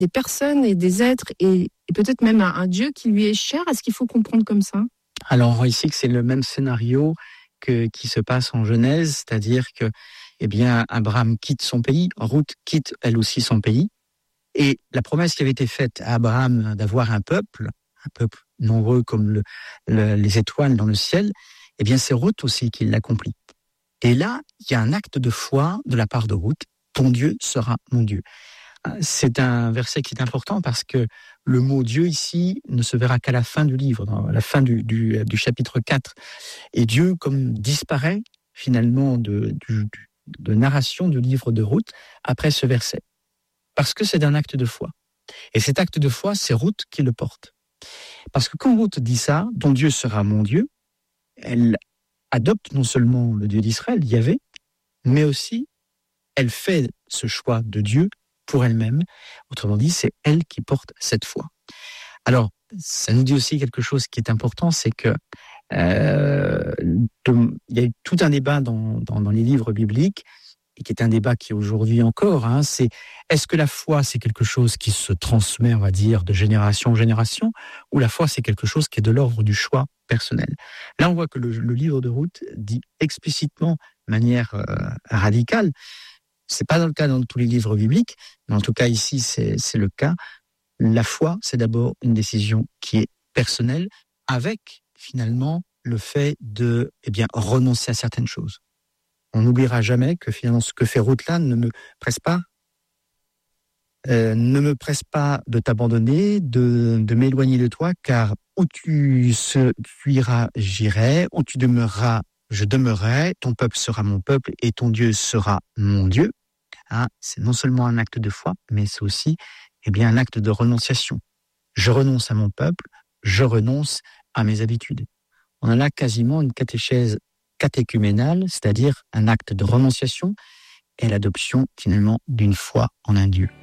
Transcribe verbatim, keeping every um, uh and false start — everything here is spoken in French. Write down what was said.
des personnes et des êtres et, et peut-être même un, un Dieu qui lui est cher. Est-ce qu'il faut comprendre comme ça? Alors, on voit ici que c'est le même scénario que, qui se passe en Genèse, c'est-à-dire que, eh bien, Abraham quitte son pays, Ruth quitte elle aussi son pays, et la promesse qui avait été faite à Abraham d'avoir un peuple, un peuple nombreux comme le, le, les étoiles dans le ciel, eh bien, c'est Ruth aussi qui l'accomplit. Et là, il y a un acte de foi de la part de Ruth. Ton Dieu sera mon Dieu. C'est un verset qui est important parce que le mot Dieu ici ne se verra qu'à la fin du livre, dans la fin du, du, du chapitre quatre. Et Dieu, comme disparaît finalement de, de, de narration du livre de Ruth après ce verset. Parce que c'est un acte de foi. Et cet acte de foi, c'est Ruth qui le porte. Parce que quand Ruth dit ça, ton Dieu sera mon Dieu, elle adopte non seulement le Dieu d'Israël, Yahvé, mais aussi elle fait ce choix de Dieu pour elle-même. Autrement dit, c'est elle qui porte cette foi. Alors, ça nous dit aussi quelque chose qui est important, c'est que euh, de, il y a eu tout un débat dans, dans, dans les livres bibliques, et qui est un débat qui aujourd'hui encore, hein, c'est est-ce que la foi c'est quelque chose qui se transmet, on va dire, de génération en génération, ou la foi c'est quelque chose qui est de l'ordre du choix personnel. Là, on voit que le, le livre de Ruth dit explicitement, de manière euh, radicale, c'est pas dans le cas dans tous les livres bibliques, mais en tout cas ici c'est, c'est le cas. La foi, c'est d'abord une décision qui est personnelle, avec finalement le fait de, eh bien, renoncer à certaines choses. On n'oubliera jamais que finalement ce que fait Ruth là ne me presse pas, euh, ne me presse pas de t'abandonner, de, de m'éloigner de toi, car où tu, se, tu iras, j'irai, où tu demeureras, je demeurerai, ton peuple sera mon peuple et ton Dieu sera mon Dieu. Hein, c'est non seulement un acte de foi, mais c'est aussi, eh bien, un acte de renonciation. Je renonce à mon peuple, je renonce à mes habitudes. On a là quasiment une catéchèse catéchuménale, c'est-à-dire un acte de renonciation et l'adoption finalement d'une foi en un Dieu.